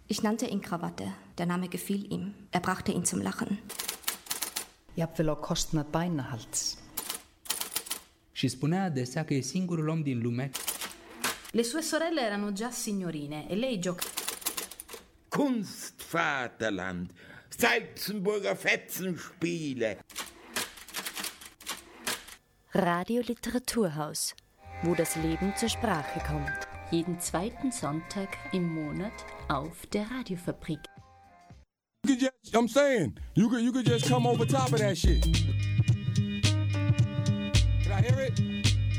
Ich nannte ihn Krawatte. Der Name gefiel ihm. Er brachte ihn zum Lachen. Jafnvel á kostnad bænahalds. Și spunea adesea că e singurul om din lume. Le sue sorelle erano già signorine e lei giocava. Kunstvaterland, Salzenburger Fetzenspiele. Radio Literaturhaus, wo das Leben zur Sprache kommt. Jeden zweiten Sonntag im Monat auf der Radiofabrik. I'm saying, you could just come over top of that shit.